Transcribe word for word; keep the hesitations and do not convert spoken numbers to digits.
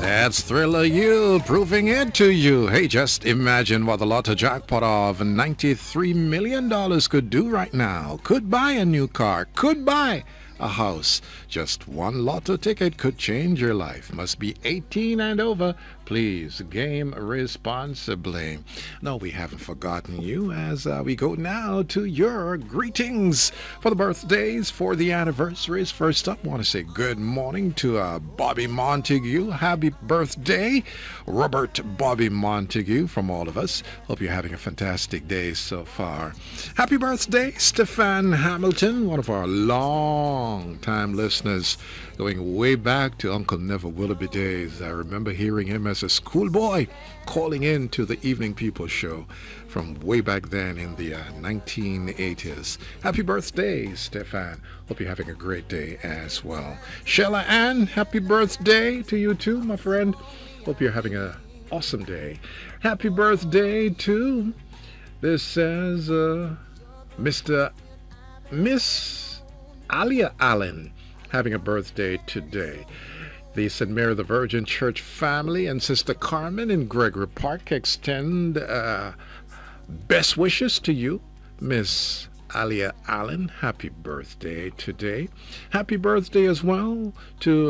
That's Thriller You, proving it to you. Hey, just imagine what the lotto jackpot of ninety-three million dollars could do right now. Could buy a new car, could buy a house. Just one lotto ticket could change your life. Must be eighteen and over. Please game responsibly. No, we haven't forgotten you as uh, we go now to your greetings for the birthdays, for the anniversaries. First up, want to say good morning to uh, Bobby Montague. Happy birthday, Robert Bobby Montague, from all of us. Hope you're having a fantastic day so far. Happy birthday, Stefan Hamilton, one of our long-time listeners, going way back to Uncle Neville Willoughby days. I remember hearing him as a schoolboy calling in to the Evening People show from way back then in the uh, nineteen eighties. Happy birthday, Stefan. Hope you're having a great day as well. Sheila Ann, happy birthday to you too, my friend. Hope you're having an awesome day. Happy birthday to, this says, uh, Mister Miss Alia Allen, having a birthday today. The Saint Mary the Virgin Church family and Sister Carmen in Gregory Park extend uh, best wishes to you, Miss Alia Allen. Happy birthday today. Happy birthday as well to